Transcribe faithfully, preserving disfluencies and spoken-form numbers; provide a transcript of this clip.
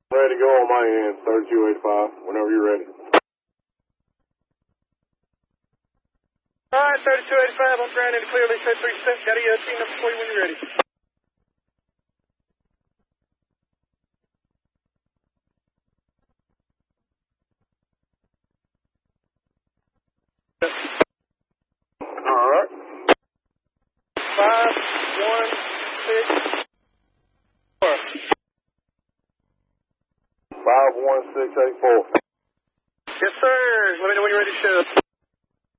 Ready to go on my end, thirty-two eighty-five, whenever you're ready. Alright, thirty-two eighty-five on ground and clearly set three percent. Got a uh, team number for you when you're ready. Alright. Five, one, six, four. Five one six eight four. Yes, sir. Let me know when you're ready to show.